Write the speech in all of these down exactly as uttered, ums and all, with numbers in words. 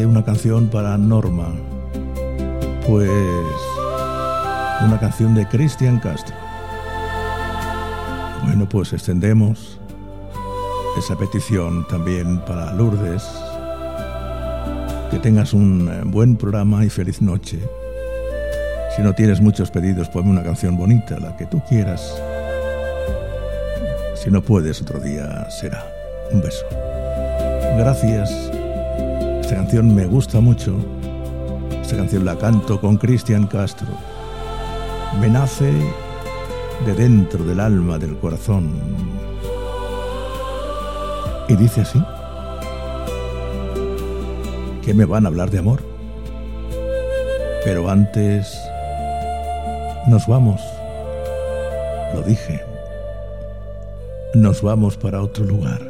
Una canción para Norma, pues una canción de Cristian Castro. Bueno, pues extendemos esa petición también para Lourdes. Que tengas un buen programa y feliz noche. Si no tienes muchos pedidos, ponme una canción bonita, la que tú quieras. Si no puedes, otro día será. Un beso. Gracias. Esta canción me gusta mucho. Esta canción la canto con Cristian Castro. Me nace de dentro del alma, del corazón. Y dice así: que me van a hablar de amor. Pero antes nos vamos. Lo dije. Nos vamos para otro lugar.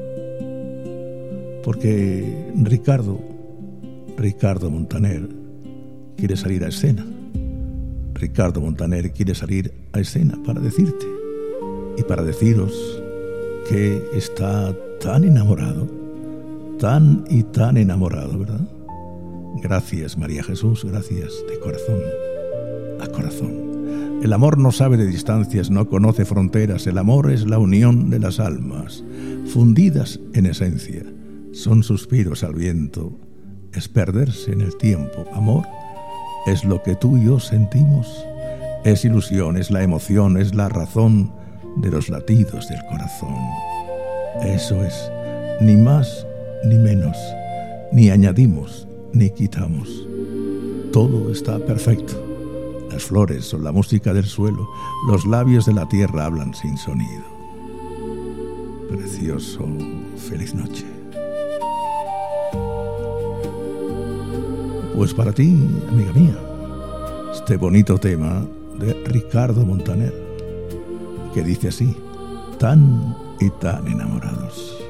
Porque Ricardo, Ricardo Montaner quiere salir a escena. Ricardo Montaner quiere salir a escena para decirte y para deciros que está tan enamorado, tan y tan enamorado, ¿verdad? Gracias, María Jesús, gracias de corazón a corazón. El amor no sabe de distancias, no conoce fronteras. El amor es la unión de las almas, fundidas en esencia. Son suspiros al viento, es perderse en el tiempo. Amor es lo que tú y yo sentimos, es ilusión, es la emoción, es la razón de los latidos del corazón. Eso es, ni más ni menos, ni añadimos ni quitamos. Todo está perfecto. Las flores son la música del suelo, los labios de la tierra hablan sin sonido. Precioso, feliz noche. Pues para ti, amiga mía, este bonito tema de Ricardo Montaner, que dice así: tan y tan enamorados.